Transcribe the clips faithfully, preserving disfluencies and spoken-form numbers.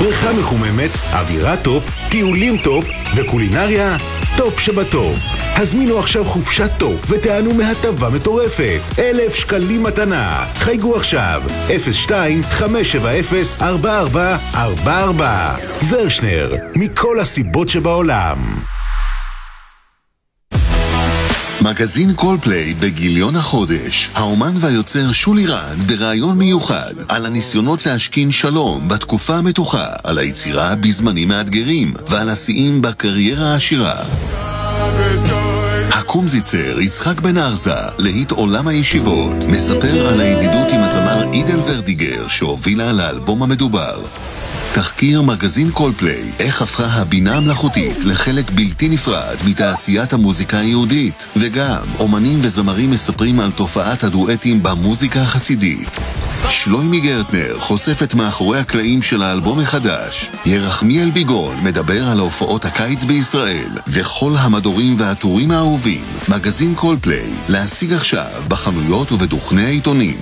בריכה מחוממת, אווירה טופ, טיולים טופ וקולינריה טופ שבטופ. הזמינו עכשיו חופשת טופ ותענו מהטבה מטורפת. אלף שקלים מתנה. חייגו עכשיו אפס שתיים חמש שבע אפס ארבע ארבע ארבע ארבע. ורשנר, מכל הסיבות שבעולם. מגזין קולפליי בגיליון החודש. האומן והיוצר שולי רן ברעיון מיוחד על הניסיונות להשכין שלום בתקופה המתוחה, על היצירה בזמנים מאתגרים ועל השיאים בקריירה העשירה. הקומזיצר יצחק בן ארזה, להיט עולם הישיבות, מספר על הידידות עם הזמר אידל ורדיגר שהובילה לאלבום המדובר. תחקיר מגזין קולפליי, איך הפכה הבינה המלאכותית לחלק בלתי נפרד מתעשיית המוזיקה היהודית, וגם אומנים וזמרים מספרים על תופעת הדואטים במוזיקה החסידית. שלוימי גרטנר חושף את מאחורי הקלעים של האלבום החדש. ירחמיאל ביגון מדבר על הופעות הקיץ בישראל וכל המדורים והטורים האהובים. מגזין קולפליי, להשיג עכשיו בחנויות ובדוכני העיתונים.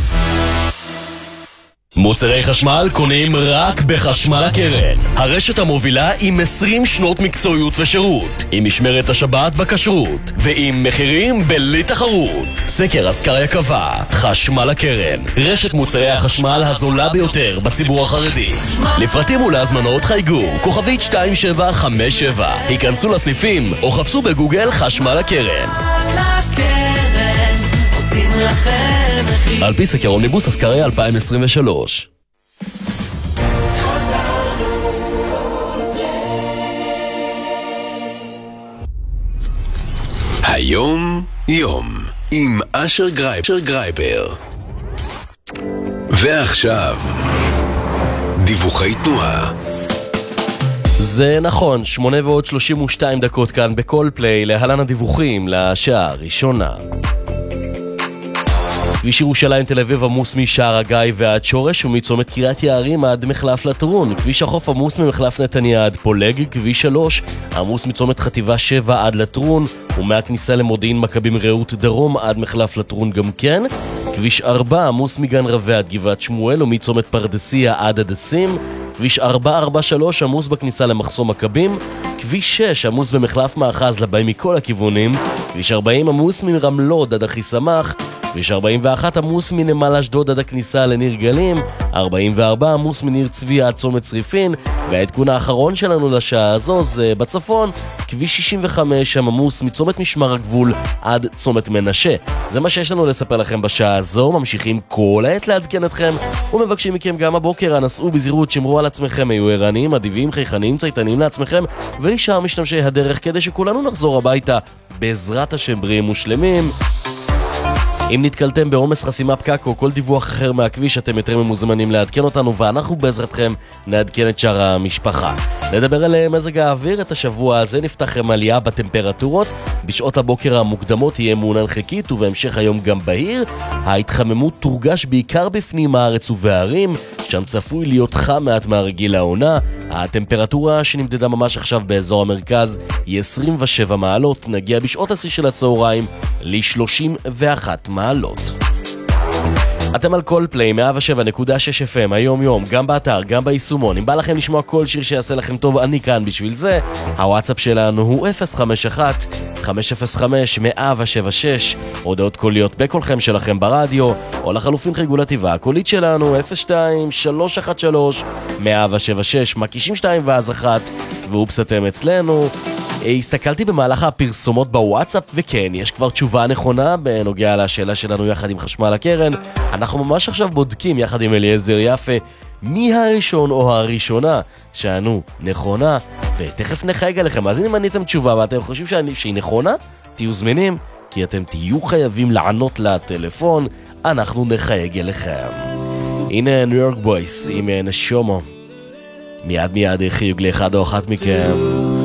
מוצרי חשמל קונים רק בחשמל הקרן, הרשת המובילה עם עשרים שנות מקצועיות ושירות, עם משמרת השבת בכשרות ועם מחירים בלי תחרות. סקר אסקריה קבע, חשמל הקרן, רשת מוצרי החשמל הזולה ביותר בציבור החרדי. לפרטים ולהזמנות חייגו כוכבית שתיים שבע חמש שבע, היכנסו לסניפים או חפשו בגוגל חשמל הקרן. על פי סקר אומניבוס אסקריה אלפיים עשרים ושלוש. היום יום עם אשר גרייבר גרייבר. ועכשיו דיווחי תנועה. זה נכון, שמונה ועוד שלושים ושתיים דקות כאן בכל פליי, להלן הדיווחים לשעה הראשונה. כביש ירושלים תל אביב עמוס משער הגיא ועד שורש ומצומת קריית יערים עד מחלף לטרון. כביש החוף עמוס ממחלף נתניה עד פולג. כביש שלוש עמוס מצומת חטיבה שבע עד לטרון ומהכניסה למודיעין מכבים רעות דרום עד מחלף לטרון גם כן. כביש ארבע עמוס מגן רווה עד גבעת שמואל ומצומת פרדסיה עד הדסים. כביש ארבע ארבע שלוש עמוס בכניסה למחסום מכבים. כביש שש עמוס במחלף מאחז לבאים מכל הכיוונים. כביש ארבעים עמוס מרמלוד עד אחי סמך. כביש ארבעים ואחת עמוס מנמל אשדוד עד הכניסה לניר גלים, ארבעים וארבע עמוס מניר צבי עד צומת צריפין, והעדכון האחרון שלנו לשעה הזו זה בצפון, כביש שישים וחמש עמוס מצומת משמר הגבול עד צומת מנשה. זה מה שיש לנו לספר לכם בשעה הזו. ממשיכים כל העת לעדכן אתכם ומבקשים מכם גם הבוקר, הנסעו בזהירות, שמרו על עצמכם, היו ערניים, אדיבים, חייכנים, צייתנים לעצמכם ולשאר משתמשי הדרך, כדי שכולנו נחזור הביתה בעזרת השם בריאים ושלמים. אם נתקלתם בעומס חסימה פקק או כל דיווח אחר מהכביש, אתם יותר ממוזמנים לעדכן אותנו, ואנחנו בעזרתכם נעדכן את שאר המשפחה. נדבר על מזג האוויר. את השבוע הזה נפתח עם עלייה בטמפרטורות. בשעות הבוקר המוקדמות יהיה מעונן חלקית ובהמשך היום גם בהיר. ההתחממות תורגש בעיקר בפנים הארץ ובערים, שם צפוי להיות חם מעט מהרגיל לעונה. הטמפרטורה שנמדדה ממש עכשיו באזור המרכז היא עשרים ושבע מעלות. נגיע בשעות השיא של הצהריים ל-שלושים ואחת מעלות. אתם על כל פליי מאה ושבע נקודה שש אף אם היום יום, גם באתר, גם ביישומון. אם בא לכם לשמוע כל שיר שיעשה לכם טוב, אני כאן בשביל זה. הוואטסאפ שלנו הוא אפס חמש אחת חמש אפס חמש מאה שבע שש. הודעות קוליות בקולכם שלכם ברדיו, או לחלופין חייגו לטבעה הקולית שלנו אפס שתיים שלוש אחת שלוש מאה שבע שש, מקישים שתיים ואז אחת, ואופס אתם אצלנו. הסתכלתי במהלך הפרסומות בוואטסאפ, וכן, יש כבר תשובה נכונה בנוגע לשאלה שלנו יחד עם חשמל הקרן. אנחנו ממש עכשיו בודקים יחד עם אליעזר יפה מי הראשון או הראשונה שענו נכונה, ותכף נחייג עליכם. אז אם עניתם תשובה ואתם חושבים שאני, שהיא נכונה, תהיו זמינים, כי אתם תהיו חייבים לענות לטלפון, אנחנו נחייג אליכם. הנה ניו יורק בויס עם נשומו. מיד מיד חיוג לאחד או אחת מכם.